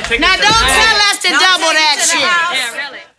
tickets. Now to don't the tell house. us to double that shit. Yeah, really.